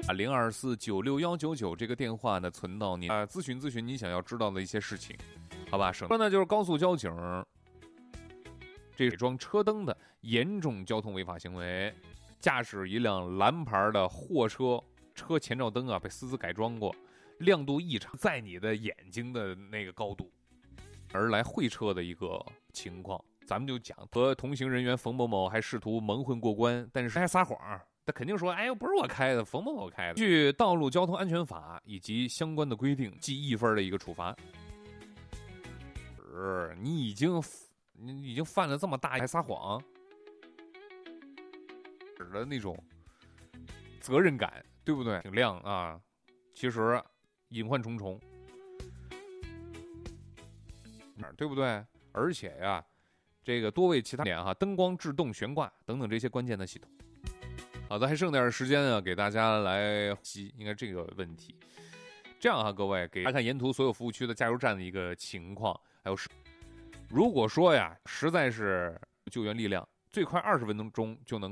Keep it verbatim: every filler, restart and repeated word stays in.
零二四九六幺九九这个电话呢存到您啊，咨询咨询你想要知道的一些事情，好吧？省说呢就是高速交警这伪装车灯的严重交通违法行为，驾驶一辆蓝牌的货车，车前照灯啊被私自改装过，亮度异常在你的眼睛的那个高度，而来会车的一个情况，咱们就讲和同行人员冯某某还试图蒙混过关，但是还撒谎，他肯定说：“哎呦，不是我开的，冯某某开的。”据《道路交通安全法》以及相关的规定，记一分的一个处罚。是你已经你已经犯了这么大，还撒谎，使的那种责任感，对不对？挺亮啊，其实隐患重重，对不对？而且呀，这个多为其他点哈，灯光制动悬挂等等这些关键的系统。好的，还剩点时间啊，给大家来析应该这个问题。这样啊，各位给大家看沿途所有服务区的加油站的一个情况，还有如果说呀，实在是救援力量最快二十分钟就能。